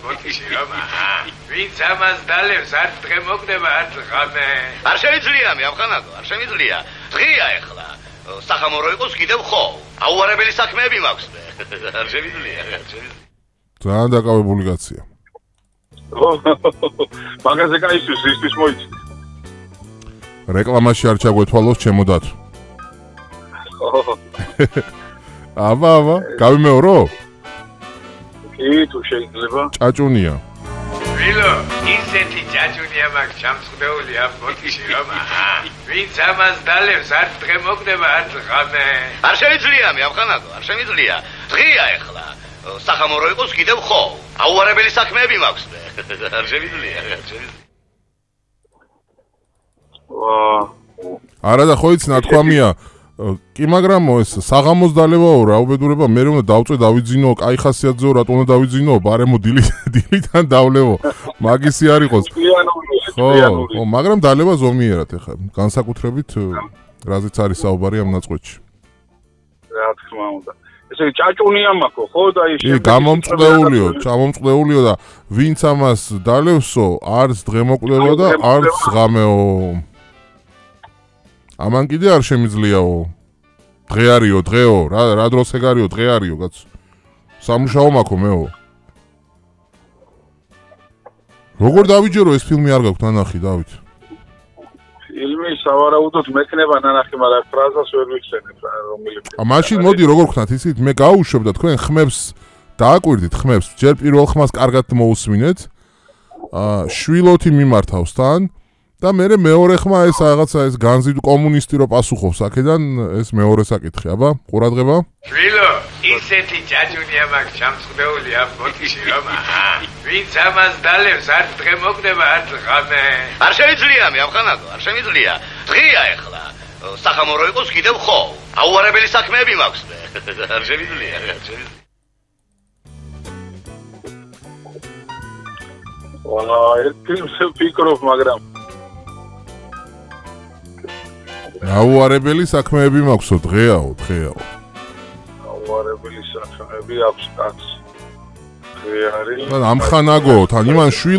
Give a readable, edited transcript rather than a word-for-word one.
ბოთიში რომ ვინც ამას დალევს არც დღე მოგდება არც ღამე არ შეიძლება მე ამხანაგო არ შემიძლია დღეა ეხლა სახამორო იყოს კიდევ ხო აუარებელი საქმეები მაქვს მე არ შემიძლია ძალიან დაკავებული კაცია მაგაზე кайისთვის ისთვის მოიცი რეკლამაში არ ჩაგვეთვალოს ჩემო დათო აბა გავიმეორო კი თუ შეიძლება ჭაჭუნია ვილო ისეთი ჭაჭუნია მაგ ჩამწყვდეული ამ ბოთიში რომ ვინც ამას დალევს არც დღე მოგდება არც ღამე არ შეიძლება მე ამხანაგო არ შემიძლია დღეა ეხლა სახამორო იყოს კიდევ ხო აუარებელი საქმეები მაქვს მე არ შემიძლია არა და ხო იცი ნათქვამია კი მაგრამ ეს საღამოს დალევაო რა უბედურება მე უნდა დავწვე დავიძინო კაი ხასიათზეო რატო უნდა დავიძინო ბარემო დილიდან დავლევო მაგისი არ იყოს ხო მაგრამ დალევა ზომიერად ეხა განსაკუთრებით რაზეც არის საუბარი ამ ნაწყვეტში რა თქმა უნდა ესე ჭაჭუნია მაქო ხო და ის კი გამომწყდეულიო და ვინც ამას დალევსო არც დღე მოკვდება და არც ღამეო ამან კიდე არ შემიძლიაო დღე არისო დღეო რა დროს ეგარიო დღე არისო კაცო სამუშაო მაქო მეო როგორ დავიჯერო ეს ფილმი არ გაქვთ ნანახი დავით ფილმი სავარაუდოდ მექნება ნანახი მაგრამ ფრაზას ვერ ვიხსენებ რომელი მაშინ მოდი როგორ ხნათ ისიც მე გაუშვებ და თქვენ ხმებს დააკვირდით ხმებს ჯერ პირველ ხმას კარგად მოусმინეთ შვილოთი მიმართავს თან და მე მეორე ხმა ეს რაღაცა ეს განზიდ კომუნისტი რო პასუხობს აქედან ეს მეორე საკითხი აბა ყურადღება ვილო ისეთი ჭაჭუნია მაგ ჩამწყვდეული ამ ბოთიში რომ ვინც ამას დალევს არც დღე მოგდება არც ღამე არ შეიძლება მე ამხანაგო არ შემიძლია დღეა ეხლა სახამორო იყოს კიდევ ხო აუარებელი საქმეები მაქვს მე არ შემიძლია ეს ფილმს ვფიქრობ მაგრამ აუარებელი საქმეები მაქვსო დღეაო აუარებელი საქმეები აქვს კაც დღე არის და ამხანაგო თან იმან